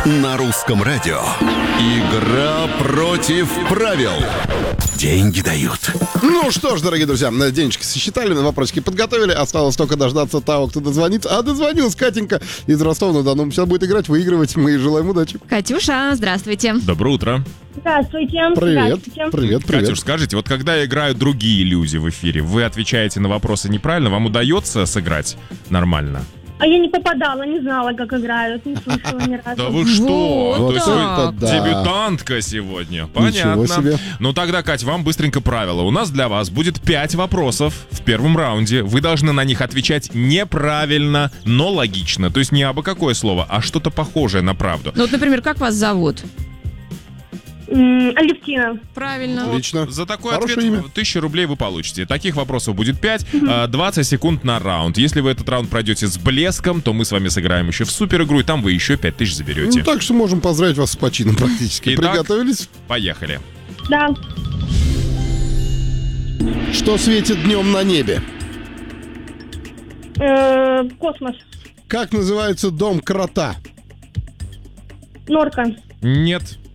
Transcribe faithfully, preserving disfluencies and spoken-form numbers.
На русском радио. Игра против правил. Деньги дают. Ну что ж, дорогие друзья, денежки сосчитали, вопросики подготовили. Осталось только дождаться того, кто дозвонится. А дозвонилась Катенька из Ростова-на-Дону. Сейчас будет играть, выигрывать. Мы ей желаем удачи. Катюша, здравствуйте. Доброе утро. Здравствуйте. Привет, Здравствуйте. привет, привет. Катюш, скажите, вот когда играют другие люди в эфире, вы отвечаете на вопросы неправильно, вам удается сыграть нормально? А я не попадала, не знала, как играют, не слышала ни разу. Да вы что? Вот То есть так. вы Да. дебютантка сегодня. Ничего Понятно. себе. Ну тогда, Кать, вам быстренько правила. У нас для вас будет пять вопросов в первом раунде. Вы должны на них отвечать неправильно, но логично. То есть не абы какое слово, а что-то похожее на правду. Ну вот, например, как вас зовут? М, Алевтина. Правильно. Отлично. За такой Хорошее ответ имя. тысячу рублей вы получите. Таких вопросов будет пять, а, двадцать секунд на раунд. Если вы этот раунд пройдете с блеском, то мы с вами сыграем еще в супер игру, и там вы еще пять тысяч заберете. Ну, так что можем поздравить вас с почином практически. Итак. Приготовились? Поехали. Да. Что светит днем на небе? Э, Космос. Как называется дом крота? Норка. Нет.